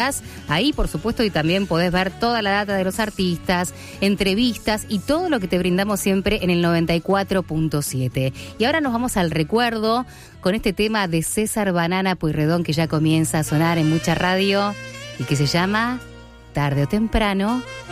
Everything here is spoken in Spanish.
Ahí, por supuesto, y también podés ver toda la data de los artistas, entrevistas y todo lo que te brindamos siempre en el 94.7. Y ahora nos vamos al recuerdo con este tema de César Banana Pueyrredón que ya comienza a sonar en mucha radio y que se llama Tarde o Temprano